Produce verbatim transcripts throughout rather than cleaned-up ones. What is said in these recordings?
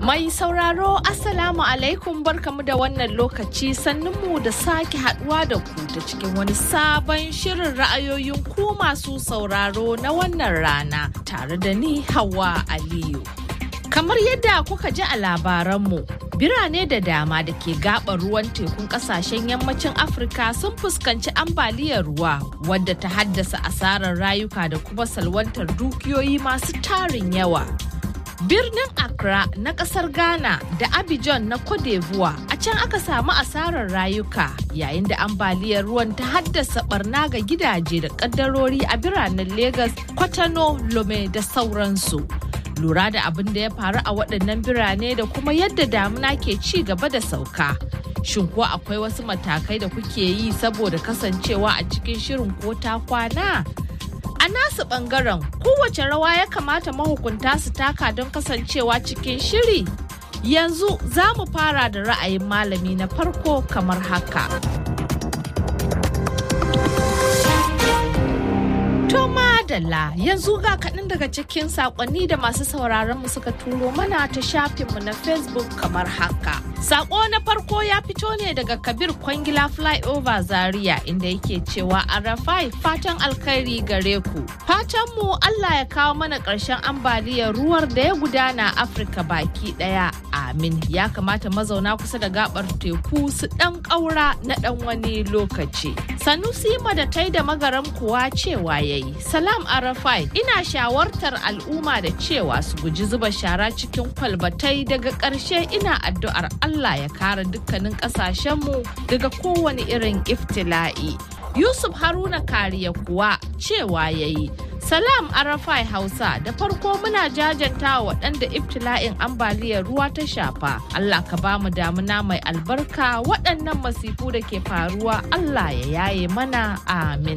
Mai sauraro Assalamu alaikum barkamu da wannan lokaci sannunmu da sake haduwa da ku ta cikin wani sabon shirin ra'ayoyin ku masu sauraro na wannan rana tare da ni Hauwa Aliyu. Kamar yadda kuka ji a labaranmu, birane da dama da ke gaɓar ruwan tekun ƙasashen yammacin Afirka sun fuskanci ambaliyar ruwa wadda ta haddasa asarar rayuka da kuma salwantar dukiyoyi masu tarin yawa. Birnin Accra na kasar Ghana da Abidjan na Cote d'Ivoire a can aka samu asarar rayuka yayin da ambaliyar ruwan ta haddasa barna ga gidaje da kaddarori a biranen Lagos, Kwatano, Lome da sauransu. Lura da abin da ya faru a waɗannan birane da kuma yadda damuna ke ci gaba da sauka. Shin ko akwai wasu matakai da kuke yi saboda kasancewa a cikin shirin ko ta kwana? A nasu ɓangaren kowace rawa ya kamata mahukunta su taka don kasancewa cikin shiri. Yanzu za mu fara da ra'ayin malami na farko kamar haka. To madalla yanzu ga kaɗan daga cikin saƙonni da masu sauraron mu suka turo mana ta shafinmu na Facebook kamar haka. Sako na farko ya fito ne daga Kabir Kwangila Flyover Zaria inda yake cewa Arafai fatan alkhairi gare ku. Fatan mu Allah ya kawo mana ƙarshen ambaliyar ruwar da ya gudana Afirka baki ɗaya. Amin. Ya kamata mazauna kusa da gabar teku su ɗan ƙaura na ɗan wani lokaci. Sanusi Madatai da Magaram kuwa cewa yayi. Salam Arafai, ina shawartar al'umma da cewa su guji zuba shara cikin kwalbatai daga ƙarshe ina addu'ar Allah ya kare dukkanin ƙasashenmu daga kowane irin iftila'i. Yusuf Haruna Kariya kuwa cewa yayi. Salam Arafai Hausa, da farko muna jajanta wa waɗanda ibtila'in ambaliyar ruwa ta shafa. Allah ka bamu damuna mai albarka, waɗannan masifu da ke faruwa Allah ya yaye mana, amin.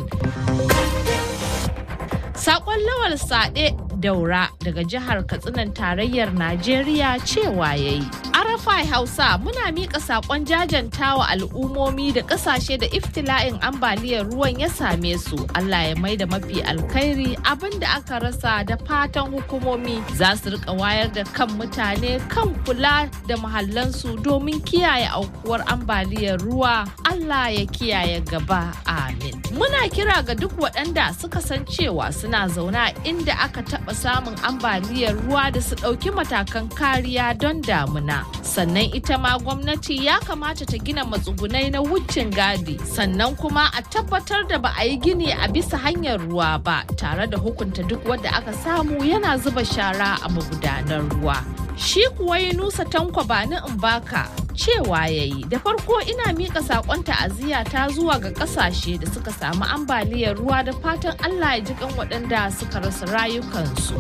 Sakon Lawal Sade Daura daga jihar Katsinan tarayyar Najeriya cewa yayi. Arafai Hausa muna miƙa sakon jajantawa al'ummomi da ƙasashe da iftila'in ambaliyar ruwan ya same su. Allah ya maida mafi alkhairi abinda aka rasa da fatan hukumomi za su rika wayar da kan mutane kan kula da muhallansu domin kiyaye aukuwar ambaliyar ruwa. Allah ya kiyaye gaba. Amin. Muna kira ga duk waɗanda suka san cewa suna zauna inda aka taɓa samun ambaliyar ruwa da su ɗauki matakan kariya don damuna. Sannan ita ma gwamnati ya kamata ta gina matsugunai na wucin gadi, sannan kuma a tabbatar da ba a yi gini a bisa hanyar ruwa ba, tare da hukunta duk wanda aka samu yana zuba shara a magudanar ruwa. Shi kuwa Yunusa Tanko Bani Mbaka cewa yayi, da farko ina mika sakon ta'aziyya ta zuwa ga kasashe da suka samu ambaliyar ruwa da fatan Allah ya ji kan waɗanda suka rasa rayukansu.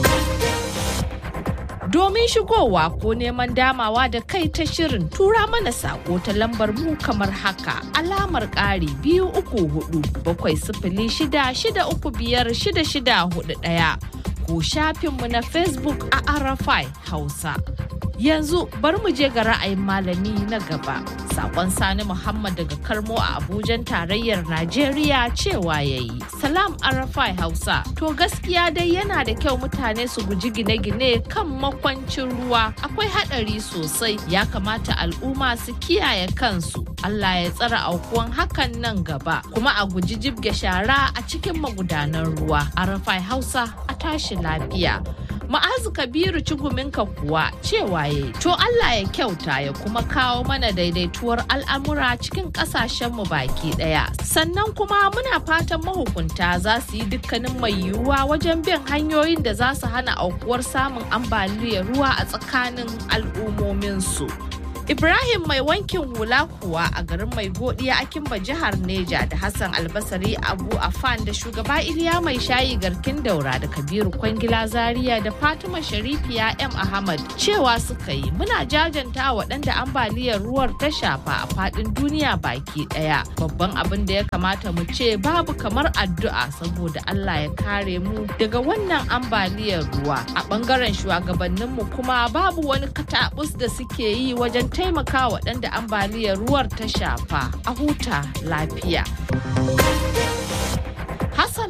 Domin shigowa ko neman damawa da kai ta shirin tura mana sako ta lambar mu kamar haka alamar ƙari biyu uku hudu bakwai sifili shida shida uku biyar shida shida hudu ɗaya ko shafinmu na Facebook a Arafai Hausa. Yanzu bari mu je ga ra'ayin malami na gaba. Sakon Sani Muhammad daga Karmo a Abujan tarayyar Najeriya cewa yayi. Salam Arafai Hausa. To gaskiya dai yana da kyau mutane su guji gine-gine kan makwancin ruwa. Akwai haɗari sosai. Ya kamata al'umma su kiyaye kansu. Allah ya tsara aukuwan hakan nan gaba. Kuma a guji jibge shara a cikin magudanan ruwa. Arafai Hausa a tashi lafiya. Ma'azu Kabiru Ciguminka kuwa cewa yayi. To Allah ya kyauta ya kuma kawo mana daidaituwar al'amura cikin ƙasashenmu baki ɗaya. Sannan kuma muna fatan mahukunta za su yi dukkanin mai yiwuwa wajen bin hanyoyin da za su hana aukuwar samun ambaliyar ruwa a tsakanin al'ummominsu. Ibrahim mai wankin hula kuwa a garin mai godiya a Kimba jihar Neja da Hassan Albasari Abu Afan da shugaba Iliya mai shayi garkin daura da Kabiru Kwangila Zaria da Fatima Sharifiya M Ahmad cewa suka yi muna jajanta waɗanda ambaliyar ruwar ta shafa a faɗin duniya baki ɗaya. Babban abin da ya kamata mu ce babu kamar addu'a saboda Allah ya kare mu daga wannan ambaliyar ruwa. A ɓangaren shugabanninmu kuma babu wani katabus da suke yi wajen taimaka waɗanda ambaliyar ruwar ta shafa. A huta lafiya. Hassan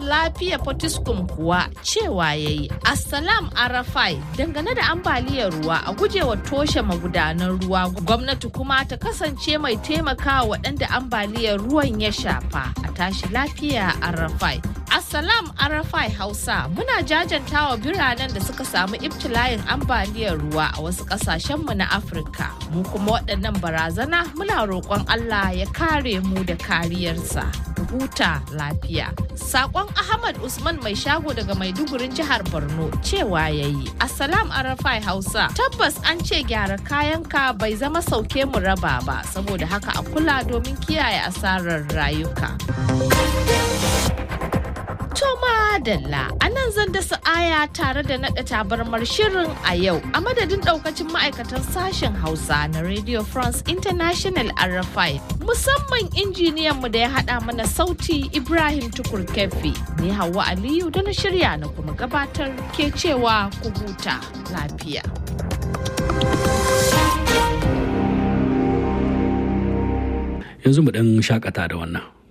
lafiya Potiskum kuwa cewa yayi Assalam Arafai dangane da ambaliyar ruwa a gujewa toshe magudanan ruwa gwamnati kuma ta kasance mai taimakawa waɗanda ambaliyar ruwan ya shafa a tashi lafiya Arafai. Assalam Arafai Hausa muna jajantawa biranen da suka samu ibtila'in ambaliyar ruwa a wasu ƙasashenmu na Afirka. Mu kuma waɗannan barazana muna roƙon Allah ya kare mu da kariyarsa. Huta lafiya. Sakon Ahmad Usman mai shago daga Maidugurin jihar Borno cewa yayi Assalam Arafai Hausa tabbas an ce gyara kayanka bai zama sauke mu raba ba saboda haka a kula domin kiyaye asarar rayuka. Toma Dalla a nan zan dasa aya tare da naɗa tabarmar shirin a yau a madadin ɗaukacin ma'aikatan sashen Hausa na Radio France International R F I musamman injiniyan mu da ya haɗa mana sauti Ibrahim Tukur Kefi ni Hauwa Aliyu da na shirya na kuma gabatar ke cewa ku huta lafiya. Yanzu mu ɗan shakata da wannan.